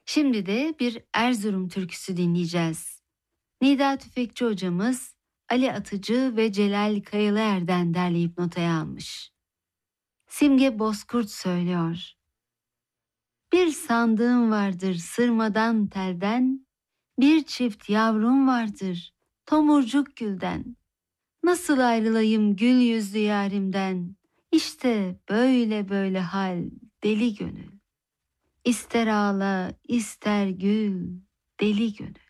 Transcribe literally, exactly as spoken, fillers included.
Şimdi de bir Erzurum türküsü dinleyeceğiz. Nida Tüfekçi hocamız Ali Atıcı ve Celal Kayalıer'den derleyip notaya almış. Simge Bozkurt söylüyor. Bir sandığım vardır sırmadan telden, bir çift yavrum vardır tomurcuk gülden. Nasıl ayrılayım gül yüzlü yarimden, İşte böyle böyle hal deli gönül. İster ağla ister gül deli gönül.